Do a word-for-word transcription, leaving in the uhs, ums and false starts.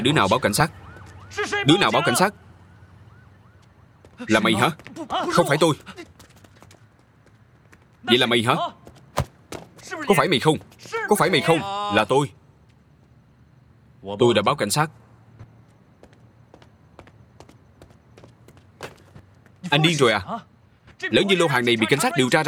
Đứa nào báo cảnh sát? Đứa nào báo cảnh sát? Là mày hả? Không phải tôi. Vậy là mày hả? Có phải mày không? Có phải mày không? Là tôi. Tôi đã báo cảnh sát. Anh điên rồi à? Lỡ như lô hàng này bị cảnh sát điều tra ra